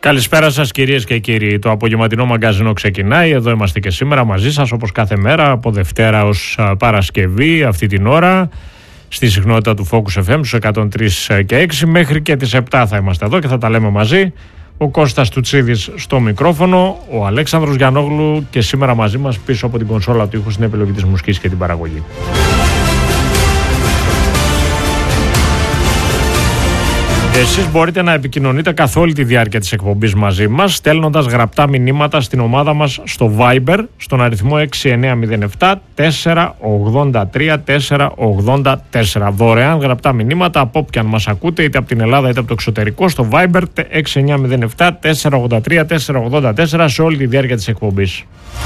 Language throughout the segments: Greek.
Καλησπέρα σας κυρίες και κύριοι. Το απογευματινό μαγκαζίνο ξεκινάει. Εδώ είμαστε και σήμερα μαζί σας όπως κάθε μέρα από Δευτέρα ως Παρασκευή αυτή την ώρα στη συχνότητα του Focus FM στους 103 και 6 μέχρι και τις 7 θα είμαστε εδώ και θα τα λέμε μαζί. Ο Κώστας Τουτσίδης στο μικρόφωνο, ο Αλέξανδρος Γιαννόγλου και σήμερα μαζί μας πίσω από την κονσόλα του ήχου στην επιλογή της μουσικής και την παραγωγή. Εσείς μπορείτε να επικοινωνείτε καθ' όλη τη διάρκεια της εκπομπής μαζί μας, στέλνοντας γραπτά μηνύματα στην ομάδα μας στο Viber, στον αριθμό 6907 483 484. Δωρεάν γραπτά μηνύματα από όποιαν μας ακούτε, είτε από την Ελλάδα είτε από το εξωτερικό, στο Viber 6907 483 484 σε όλη τη διάρκεια της εκπομπής.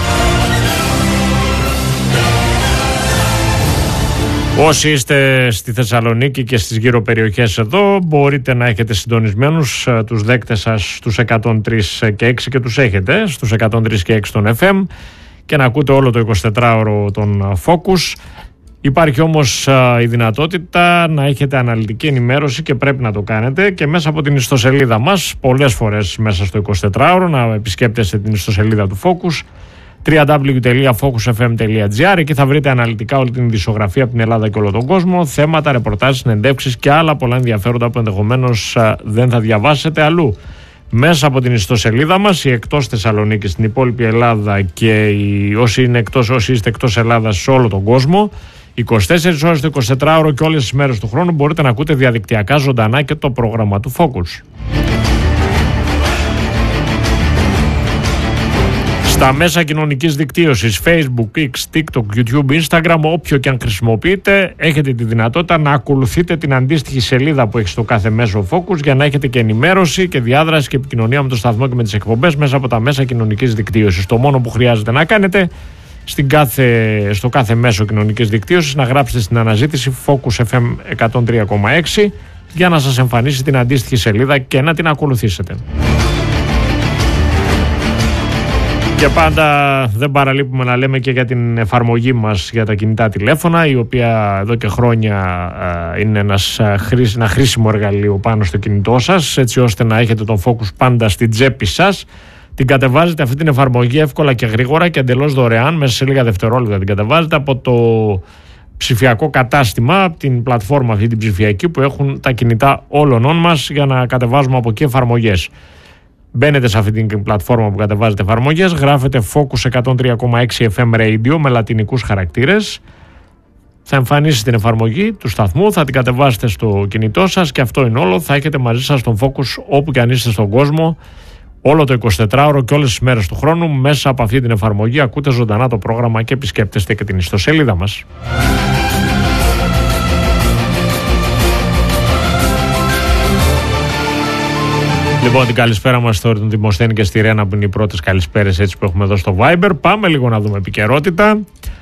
Όσοι είστε στη Θεσσαλονίκη και στις γύρω περιοχές εδώ, μπορείτε να έχετε συντονισμένους τους δέκτες σας στους 103 και 6 και τους έχετε στους 103 και 6 των FM και να ακούτε όλο το 24ωρο των Focus. Υπάρχει όμως η δυνατότητα να έχετε αναλυτική ενημέρωση και πρέπει να το κάνετε και μέσα από την ιστοσελίδα μας, πολλές φορές μέσα στο 24ωρο, να επισκέπτεστε την ιστοσελίδα του Focus, www.focusfm.gr. Εκεί θα βρείτε αναλυτικά όλη την ειδησιογραφία από την Ελλάδα και όλο τον κόσμο, θέματα, ρεπορτάζ, συνεντεύξεις και άλλα πολλά ενδιαφέροντα που ενδεχομένως δεν θα διαβάσετε αλλού. Μέσα από την ιστοσελίδα μας, οι εκτός Θεσσαλονίκης, στην υπόλοιπη Ελλάδα και όσοι είστε εκτός Ελλάδας σε όλο τον κόσμο, 24 ώρες το 24ωρο και όλες τις μέρες του χρόνου μπορείτε να ακούτε διαδικτυακά ζωντανά και το πρόγραμμα του Focus. Στα μέσα κοινωνικής δικτύωσης, Facebook, X, TikTok, YouTube, Instagram, όποιο και αν χρησιμοποιείτε, έχετε τη δυνατότητα να ακολουθείτε την αντίστοιχη σελίδα που έχει στο κάθε μέσο Focus για να έχετε και ενημέρωση και διάδραση και επικοινωνία με το σταθμό και με τις εκπομπές μέσα από τα μέσα κοινωνικής δικτύωσης. Το μόνο που χρειάζεται να κάνετε στο κάθε μέσο κοινωνικής δικτύωσης να γράψετε στην αναζήτηση Focus FM 103,6 για να σας εμφανίσει την αντίστοιχη σελίδα και να την ακολουθήσετε. Και πάντα δεν παραλείπουμε να λέμε και για την εφαρμογή μας για τα κινητά τηλέφωνα, η οποία εδώ και χρόνια είναι ένα χρήσιμο εργαλείο πάνω στο κινητό σας, έτσι ώστε να έχετε τον Focus πάντα στην τσέπη σας. Την κατεβάζετε αυτή την εφαρμογή εύκολα και γρήγορα και εντελώς δωρεάν, μέσα σε λίγα δευτερόλεπτα την κατεβάζετε από το ψηφιακό κατάστημα, από την πλατφόρμα αυτή την ψηφιακή που έχουν τα κινητά όλων μας για να κατεβάζουμε από εκεί εφαρμογές. Μπαίνετε σε αυτή την πλατφόρμα που κατεβάζετε εφαρμογές, γράφετε Focus 103,6 FM Radio με λατινικούς χαρακτήρες. Θα εμφανίσει την εφαρμογή του σταθμού, θα την κατεβάσετε στο κινητό σας και αυτό είναι όλο. Θα έχετε μαζί σας τον Focus όπου και αν είστε στον κόσμο, όλο το 24ωρο και όλες τις μέρες του χρόνου. Μέσα από αυτή την εφαρμογή ακούτε ζωντανά το πρόγραμμα και επισκέπτεστε και την ιστοσελίδα μας. Λοιπόν, την καλησπέρα μας στον Δημοσθένη και στη Ρένα που είναι οι πρώτες καλησπέρες έτσι που έχουμε εδώ στο Viber. Πάμε λίγο να δούμε επικαιρότητα.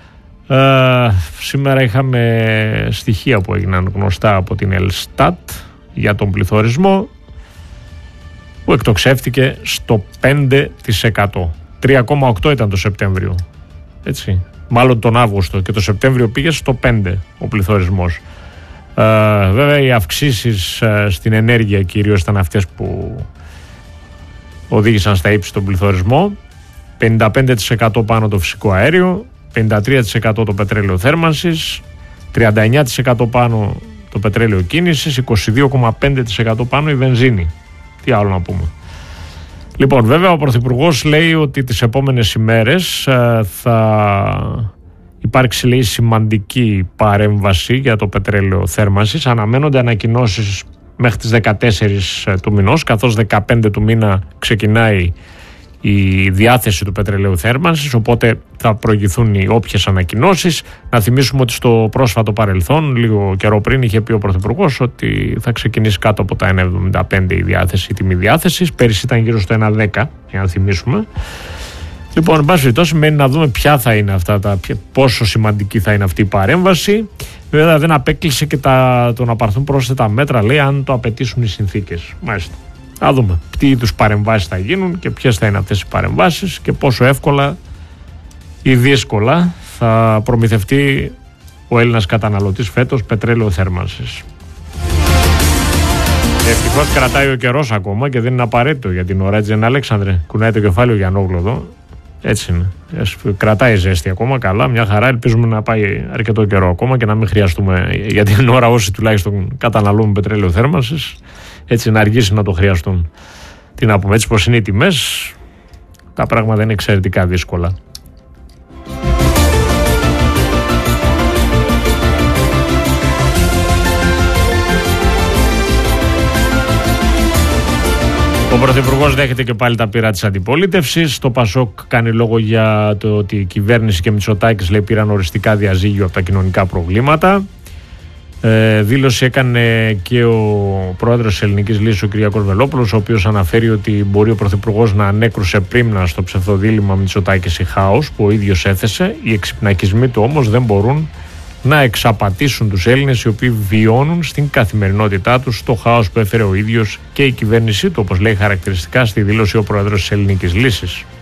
Σήμερα είχαμε στοιχεία που έγιναν γνωστά από την Ελστάτ για τον πληθωρισμό που εκτοξεύτηκε στο 5%. 3,8 ήταν το Σεπτέμβριο. Έτσι. Μάλλον τον Αύγουστο και το Σεπτέμβριο πήγε στο 5 ο πληθωρισμός. Βέβαια οι αυξήσεις στην ενέργεια κυρίως ήταν αυτές που οδήγησαν στα ύψη τον πληθωρισμό. 55% πάνω το φυσικό αέριο, 53% το πετρέλαιο θέρμανσης, 39% πάνω το πετρέλαιο κίνησης, 22,5% πάνω η βενζίνη. Τι άλλο να πούμε. Λοιπόν, βέβαια ο Πρωθυπουργός λέει ότι τις επόμενες ημέρες θα υπάρξει, λέει, σημαντική παρέμβαση για το πετρέλαιο θέρμανσης. Αναμένονται ανακοινώσεις μέχρι τις 14 του μηνός, καθώς 15 του μήνα ξεκινάει η διάθεση του πετρελαίου θέρμανσης, οπότε θα προηγηθούν οι όποιες ανακοινώσεις. Να θυμίσουμε ότι στο πρόσφατο παρελθόν, λίγο καιρό πριν, είχε πει ο Πρωθυπουργός ότι θα ξεκινήσει κάτω από τα 1,75 η διάθεση, η τιμή διάθεσης. Πέρυσι ήταν γύρω στο 1,10, για να θυμίσουμε. Λοιπόν, εν πάση περιπτώσει, μένει να δούμε ποια θα είναι πόσο σημαντική θα είναι αυτή η παρέμβαση. Βέβαια, δεν απέκλεισε και το να πάρθουν πρόσθετα μέτρα, λέει, αν το απαιτήσουν οι συνθήκες. Μάλιστα. Θα δούμε τι είδους παρεμβάσεις θα γίνουν και ποιες θα είναι αυτές οι παρεμβάσεις και πόσο εύκολα ή δύσκολα θα προμηθευτεί ο Έλληνας καταναλωτής φέτος πετρέλαιο θέρμανσης. Ευτυχώς κρατάει ο καιρός ακόμα και δεν είναι απαραίτητο για την ώρα. Έτσι δεν, Αλέξανδρε? Κουνάει το κεφάλι ο Γιαννόγλου εδώ. Έτσι είναι. Κρατάει ζέστη ακόμα. Καλά, μια χαρά. Ελπίζουμε να πάει αρκετό καιρό ακόμα και να μην χρειαστούμε για την ώρα όσοι τουλάχιστον καταναλώνουν πετρέλαιο θέρμανσης. Έτσι να αργήσει να το χρειαστούν. Τι να πούμε, έτσι πως είναι οι τιμές, τα πράγματα είναι εξαιρετικά δύσκολα. Ο Πρωθυπουργός δέχεται και πάλι τα πείρα της αντιπολίτευσης. Το Πασόκ κάνει λόγο για το ότι η κυβέρνηση και Μητσοτάκης, λέει, πήραν οριστικά διαζύγιο από τα κοινωνικά προβλήματα. Δήλωση έκανε και ο πρόεδρος της Ελληνικής Λύσης, ο Κυριάκος Βελόπουλος, ο οποίος αναφέρει ότι μπορεί ο Πρωθυπουργός να ανέκρουσε πρίμνα στο ψευδοδήλημμα Μητσοτάκης ή χάος που ο ίδιος έθεσε. Οι εξυπνακισμοί του όμως δεν μπορούν να εξαπατήσουν τους Έλληνες, οι οποίοι βιώνουν στην καθημερινότητά τους το χάος που έφερε ο ίδιος και η κυβέρνησή του, όπως λέει χαρακτηριστικά στη δήλωση ο πρόεδρος της Ελληνικής Λύσης.